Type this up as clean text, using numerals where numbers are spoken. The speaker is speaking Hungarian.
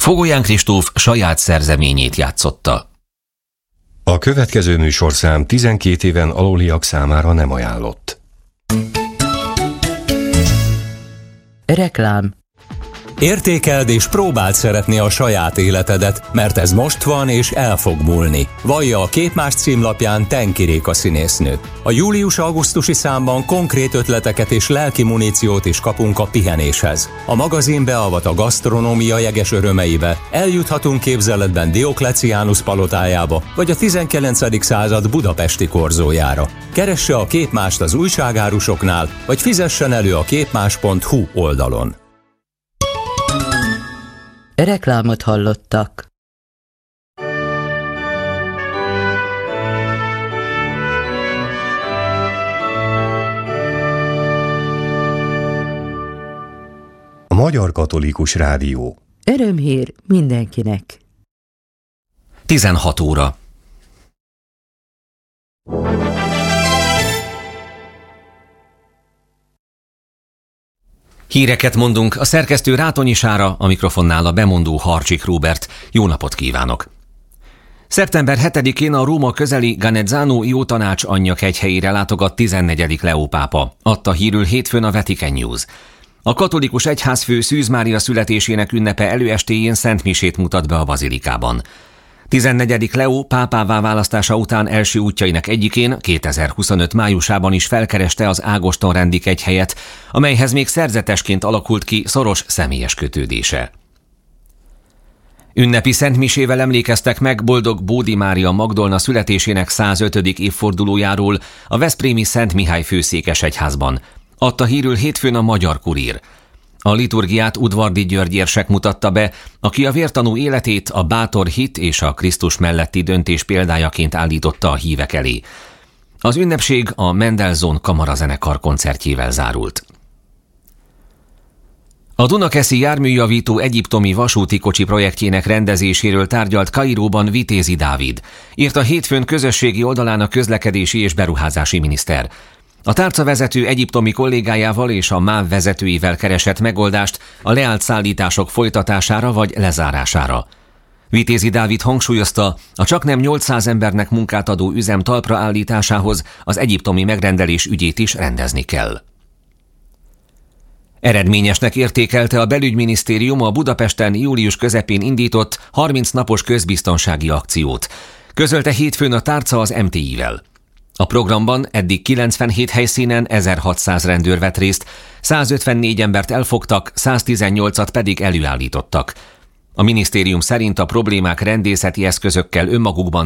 Fogolyán Kristóf saját szerzeményét játszotta. A következő műsorszám 12 éven aluliak számára nem ajánlott. Reklám. Értékeld és próbáld szeretni a saját életedet, mert ez most van és el fog múlni. Vallja a Képmás címlapján Tenki Réka színésznő. A július-augusztusi számban konkrét ötleteket és lelki muníciót is kapunk a pihenéshez. A magazin beavat a gasztronómia jeges örömeibe, eljuthatunk képzeletben Diokleciánus palotájába, vagy a 19. század budapesti korzójára. Keresse a Képmást az újságárusoknál, vagy fizessen elő a képmás.hu oldalon. Reklámot hallottak. A Magyar Katolikus Rádió. Örömhír mindenkinek. 16 óra. Híreket mondunk, a szerkesztő Rátonyi Sára, a mikrofonnál a bemondó Harcsik Róbert. Jó napot kívánok! Szeptember 7-én a Róma közeli Ganezzano Jótanács Anyja-kegyhelyére látogat 14. Leó pápa, adta hírül hétfőn a Vatican News. A katolikus egyházfő Szűz Mária születésének ünnepe előestéjén szentmisét mutat be a bazilikában. 14. Leó pápává választása után első útjainak egyikén 2025 májusában is felkereste az Ágoston-rendi kegyhelyet, amelyhez még szerzetesként alakult ki szoros személyes kötődése. Ünnepi szentmisével emlékeztek meg Boldog Bódi Mária Magdolna születésének 105. évfordulójáról a veszprémi Szent Mihály főszékesegyházban, adta hírül hétfőn a Magyar Kurír. A liturgiát Udvardi György érsek mutatta be, aki a vértanú életét a bátor hit és a Krisztus melletti döntés példájaként állította a hívek elé. Az ünnepség a Mendelssohn kamarazenekar koncertjével zárult. A Dunakeszi járműjavító egyiptomi vasúti kocsi projektjének rendezéséről tárgyalt Kairóban Vitézi Dávid, írta hétfőn közösségi oldalán a közlekedési és beruházási miniszter. A tárcavezető egyiptomi kollégájával és a MÁV vezetőivel keresett megoldást a leállt szállítások folytatására vagy lezárására. Vitézi Dávid hangsúlyozta, a csaknem 800 embernek munkát adó üzem talpra állításához az egyiptomi megrendelés ügyét is rendezni kell. Eredményesnek értékelte a belügyminisztérium a Budapesten július közepén indított 30 napos közbiztonsági akciót. Közölte hétfőn a tárca az MTI-vel. A programban eddig 97 helyszínen 1600 rendőr vett részt, 154 embert elfogtak, 118-at pedig előállítottak. A minisztérium szerint a problémák rendészeti eszközökkel önmagukban